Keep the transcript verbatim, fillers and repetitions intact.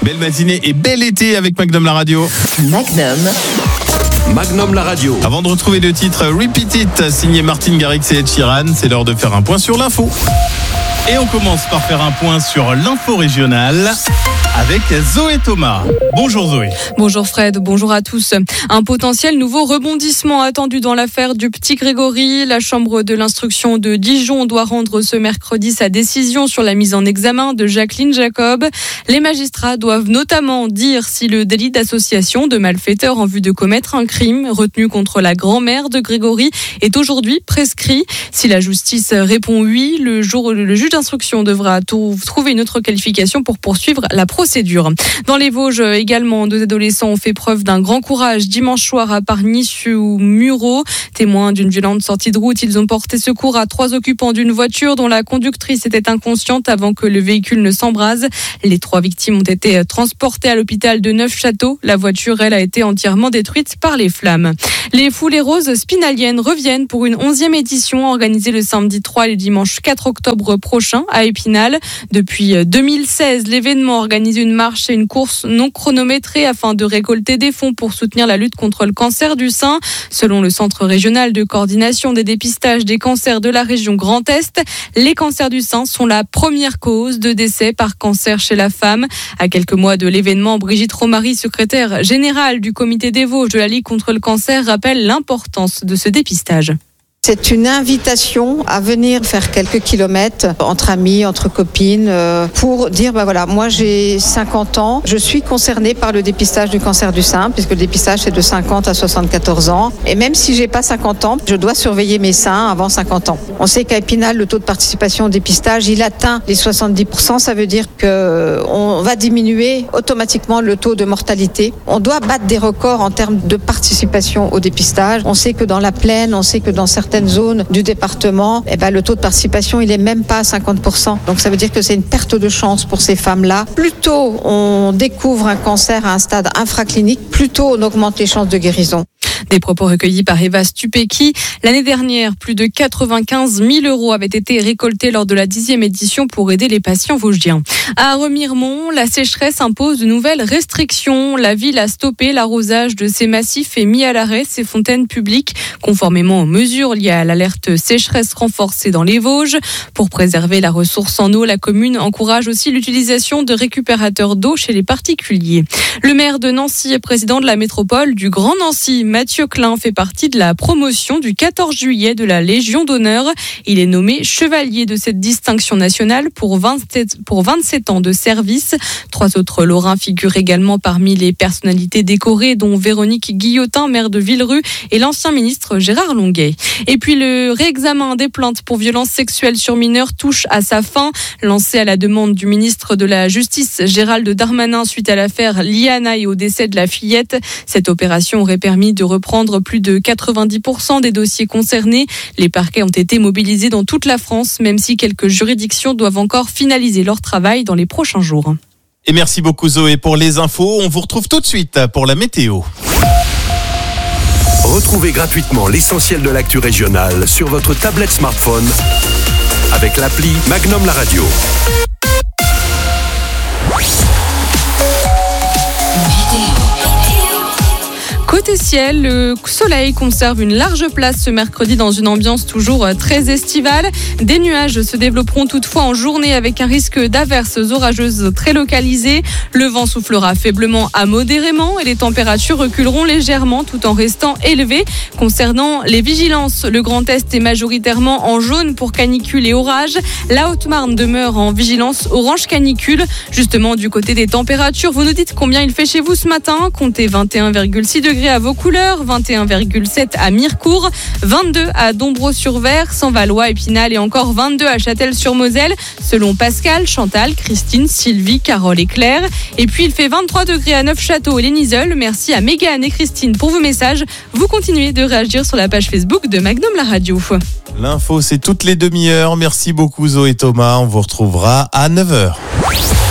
Belle matinée et bel été avec Magnum la radio. Magnum. Magnum la radio. Avant de retrouver le titre Repeat It, signé Martin Garrix et Ed Sheeran, c'est l'heure de faire un point sur l'info. Et on commence par faire un point sur l'info régionale avec Zoé Thomas. Bonjour Zoé. Bonjour Fred, bonjour à tous. Un potentiel nouveau rebondissement attendu dans l'affaire du petit Grégory. La chambre de l'instruction de Dijon doit rendre ce mercredi sa décision sur la mise en examen de Jacqueline Jacob. Les magistrats doivent notamment dire si le délit d'association de malfaiteurs en vue de commettre un crime retenu contre la grand-mère de Grégory est aujourd'hui prescrit. Si la justice répond oui, le jour le juge d'instruction devra trouver une autre qualification pour poursuivre la procédure. Dans les Vosges également, deux adolescents ont fait preuve d'un grand courage dimanche soir à Pargny-sur-Mureau. Témoins d'une violente sortie de route, ils ont porté secours à trois occupants d'une voiture dont la conductrice était inconsciente avant que le véhicule ne s'embrase. Les trois victimes ont été transportées à l'hôpital de Neufchâteau. La voiture, elle, a été entièrement détruite par les flammes. Les Foulées Roses spinaliennes reviennent pour une onzième édition organisée le samedi trois et le dimanche quatre octobre prochain à Épinal. Depuis deux mille seize, l'événement organise une marche et une course non chronométrée afin de récolter des fonds pour soutenir la lutte contre le cancer du sein. Selon le Centre régional de coordination des dépistages des cancers de la région Grand Est, les cancers du sein sont la première cause de décès par cancer chez la femme. À quelques mois de l'événement, Brigitte Romary, secrétaire générale du comité des Vosges de la Ligue contre le cancer, rappelle l'importance de ce dépistage. C'est une invitation à venir faire quelques kilomètres entre amis, entre copines, euh, pour dire, bah voilà, moi j'ai cinquante ans, je suis concernée par le dépistage du cancer du sein, puisque le dépistage c'est de cinquante à soixante-quatorze ans. Et même si j'ai pas cinquante ans, je dois surveiller mes seins avant cinquante ans. On sait qu'à Épinal, le taux de participation au dépistage, il atteint les soixante-dix pour cent. Ça veut dire qu'on va diminuer automatiquement le taux de mortalité. On doit battre des records en termes de participation au dépistage. On sait que dans la plaine, on sait que dans certaines zones du département, eh ben, le taux de participation, il est même pas à cinquante pour cent. Donc ça veut dire que c'est une perte de chance pour ces femmes-là. Plus tôt on découvre un cancer à un stade infraclinique, plus tôt on augmente les chances de guérison. Des propos recueillis par Eva Stupeki. L'année dernière, plus de quatre-vingt-quinze mille euros avaient été récoltés lors de la dixième édition pour aider les patients vosgiens. À Remiremont, la sécheresse impose de nouvelles restrictions. La ville a stoppé l'arrosage de ses massifs et mis à l'arrêt ses fontaines publiques, conformément aux mesures liées à l'alerte sécheresse renforcée dans les Vosges. Pour préserver la ressource en eau, la commune encourage aussi l'utilisation de récupérateurs d'eau chez les particuliers. Le maire de Nancy et président de la métropole du Grand Nancy, Mathieu Klein, fait partie de la promotion du quatorze juillet de la Légion d'honneur. Il est nommé chevalier de cette distinction nationale pour vingt-sept, pour vingt-sept ans de service. Trois autres Lorrains figurent également parmi les personnalités décorées, dont Véronique Guillotin, maire de Villerue, et l'ancien ministre Gérard Longuet. Et puis le réexamen des plaintes pour violences sexuelles sur mineurs touche à sa fin. Lancé à la demande du ministre de la Justice, Gérald Darmanin, suite à l'affaire Liana et au décès de la fillette. Cette opération aurait permis de reprendre plus de quatre-vingt-dix pour cent des dossiers concernés. Les parquets ont été mobilisés dans toute la France, même si quelques juridictions doivent encore finaliser leur travail dans les prochains jours. Et merci beaucoup Zoé pour les infos. On vous retrouve tout de suite pour la météo. Retrouvez gratuitement l'essentiel de l'actu régionale sur votre tablette smartphone avec l'appli Magnum la radio. Côté ciel, le soleil conserve une large place ce mercredi dans une ambiance toujours très estivale. Des nuages se développeront toutefois en journée avec un risque d'averses orageuses très localisées. Le vent soufflera faiblement à modérément et les températures reculeront légèrement tout en restant élevées. Concernant les vigilances, le Grand Est est majoritairement en jaune pour canicule et orage. La Haute-Marne demeure en vigilance orange canicule. Justement, du côté des températures, vous nous dites combien il fait chez vous ce matin. Comptez vingt et un virgule six degrés à Vaucouleurs, vingt et un virgule sept à Mirecourt, vingt-deux à Dombreau-sur-Ver, Saint-Valois, Épinal et encore vingt-deux à Châtel-sur-Moselle, selon Pascal, Chantal, Christine, Sylvie, Carole et Claire. Et puis il fait vingt-trois degrés à Neufchâteau et les Nizeul. Merci à Mégane et Christine pour vos messages. Vous continuez de réagir sur la page Facebook de Magnum la radio. L'info, c'est toutes les demi-heures. Merci beaucoup Zoé Thomas. On vous retrouvera à neuf heures.